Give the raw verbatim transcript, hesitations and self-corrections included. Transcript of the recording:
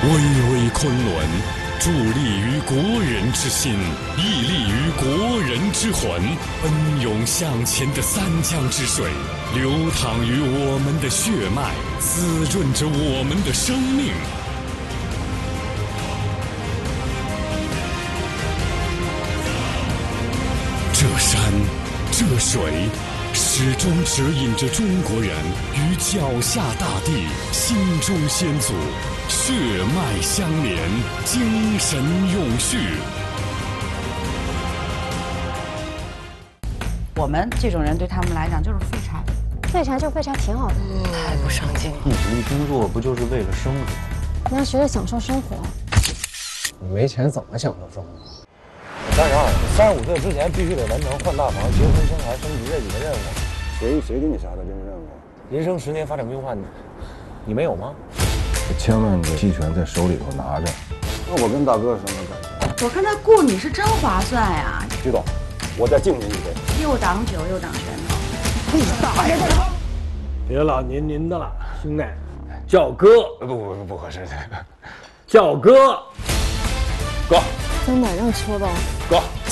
巍巍昆仑，伫立于国人之心，屹立于国人之魂。奔涌向前的三江之水，流淌于我们的血脉，滋润着我们的生命。这山，这水，始终指引着中国人与脚下大地、心中先祖血脉相连，精神永续。 我们这种人对他们来讲就是废柴， 废柴就废柴挺好的， 太不上进了。 一直一工作不就是为了生活？ 你要学着享受生活。 你没钱怎么享受生活？ 三十二，三十五岁之前必须得完成换大房、结婚、生孩、升级这几个任务。 谁谁给你下的这个任务？ 人生十年发展规划，你你没有吗？ 千万个期权在手里头拿着。那我跟大哥什么感觉？我看他雇你是真划算呀！ 徐总，我再敬您一杯。 又挡酒又挡拳头。 你大爷！别老您您的了，兄弟，叫哥。 不不不不合适， 叫哥。 哥。 真的让你搓吧。 哥。